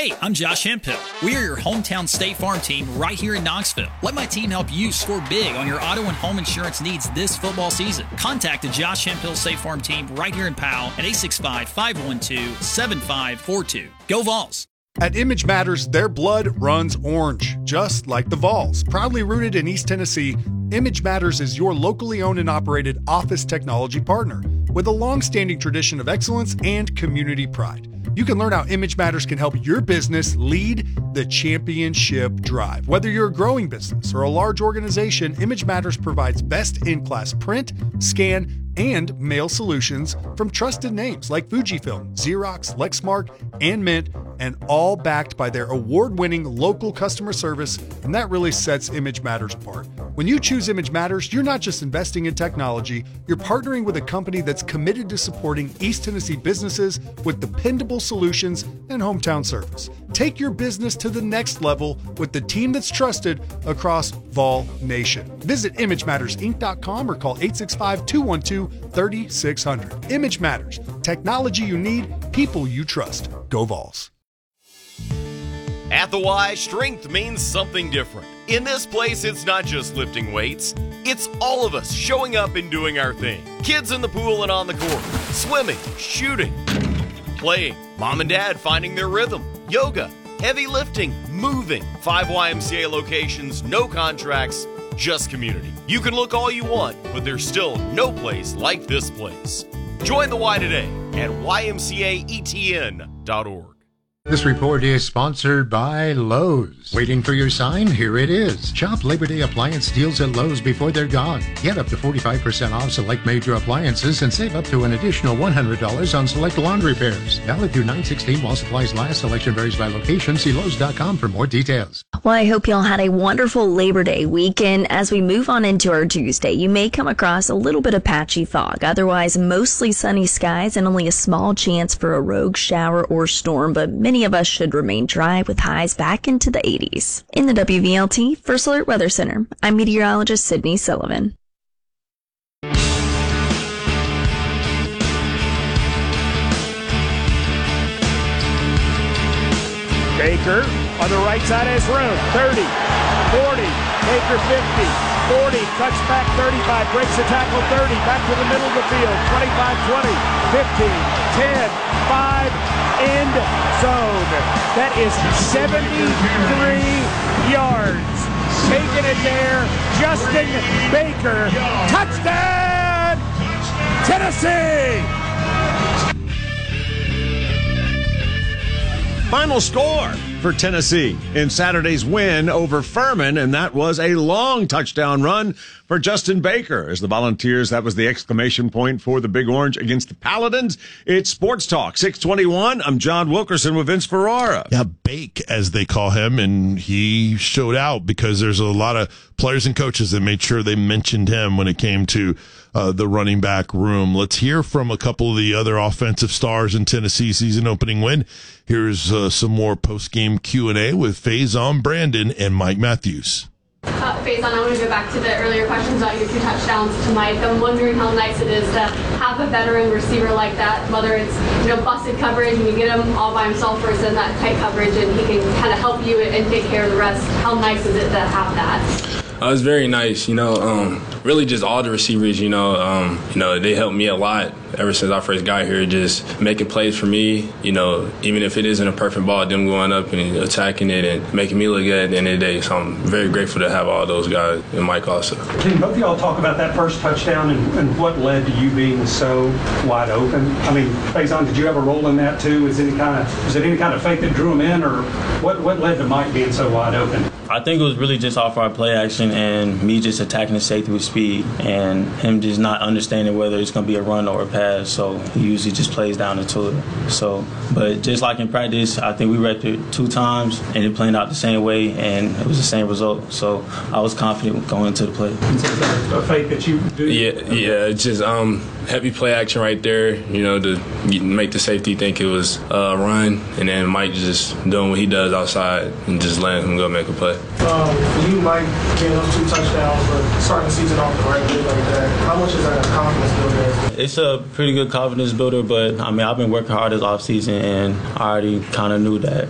Hey, I'm Josh Hemphill. We are your hometown State Farm team right here in Knoxville. Let my team help you score big on your auto and home insurance needs this football season. Contact the Josh Hemphill State Farm team right here in Powell at 865-512-7542. Go Vols! At Image Matters, their blood runs orange, just like the Vols. Proudly rooted in East Tennessee, Image Matters is your locally owned and operated office technology partner with a long-standing tradition of excellence and community pride. You can learn how Image Matters can help your business lead the championship drive. Whether you're a growing business or a large organization, Image Matters provides best-in-class print, scan, and mail solutions from trusted names like Fujifilm, Xerox, Lexmark, and Mint, and all backed by their award-winning local customer service, and that really sets Image Matters apart. When you choose Image Matters, you're not just investing in technology, you're partnering with a company that's committed to supporting East Tennessee businesses with dependable solutions and hometown service. Take your business to the next level with the team that's trusted across Vol Nation. Visit ImageMattersInc.com or call 865-212-3600. Image Matters. Technology you need, people you trust. Go Vols. At the Y, strength means something different. In this place, it's not just lifting weights. It's all of us showing up and doing our thing. Kids in the pool and on the court, swimming, shooting, playing, mom and dad finding their rhythm, yoga, heavy lifting, moving. 5 YMCA locations, no contracts, just community. You can look all you want, but there's still no place like this place. Join the Y today at ymcaetn.org. This report is sponsored by Lowe's. Waiting for your sign? Here it is. Shop Labor Day appliance deals at Lowe's before they're gone. Get up to 45% off select major appliances and save up to an additional $100 on select laundry repairs. Valid through 9/16 while supplies last. Selection varies by location. See Lowe's.com for more details. Well, I hope y'all had a wonderful Labor Day weekend. As we move on into our Tuesday, you may come across a little bit of patchy fog. Otherwise, mostly sunny skies and only a small chance for a rogue shower or storm, but many of us should remain dry with highs back into the 80s. In the WVLT First Alert Weather Center, I'm meteorologist Sydney Sullivan. Baker on the right side has room. 30, 40, Baker 50, 40, cuts back 35, breaks the tackle 30, back to the middle of the field, 25, 20, 15, 10, 5, end zone. That is 73 yards. Taking it there, Justin Baker. Touchdown, Tennessee! Final score for Tennessee in Saturday's win over Furman, and that was a long touchdown run for Justin Baker. As the Volunteers, that was the exclamation point for the Big Orange against the Paladins. It's Sports Talk 621. I'm John Wilkerson with Vince Ferrara. Yeah, Bake, as they call him, and he showed out because there's a lot of players and coaches that made sure they mentioned him when it came to the running back room. Let's hear from a couple of the other offensive stars in Tennessee season opening win. Here's some more post-game Q&A with Faison Brandon and Mike Matthews. Faison, I want to go back to the earlier questions about your 2 touchdowns to Mike. I'm wondering how nice it is to have a veteran receiver like that, whether it's busted coverage and you get him all by himself versus in that tight coverage and he can kind of help you and take care of the rest. How nice is it to have that? It's very nice, really just all the receivers, they helped me a lot ever since I first got here, just making plays for me, even if it isn't a perfect ball, them going up and attacking it and making me look good at the end of the day. So I'm very grateful to have all those guys and Mike also. Can both of y'all talk about that first touchdown and what led to you being so wide open? I mean, Faison, did you have a role in that too? Was it any kind of fake that drew him in, or what led to Mike being so wide open? I think it was really just off our play action and me just attacking the safety with speed and him just not understanding whether it's going to be a run or a pass. So he usually just plays down into it. But just like in practice, I think we read it 2 times and it played out the same way and it was the same result. So I was confident going into the play. A fake that you do? Yeah, it's just heavy play action right there, to make the safety think it was a run, and then Mike just doing what he does outside and just letting him go make a play. For you, Mike, getting those 2 touchdowns, but starting the season off the right way like that, how much is that a confidence builder? It's a pretty good confidence builder, but I've been working hard this offseason and I already kind of knew that.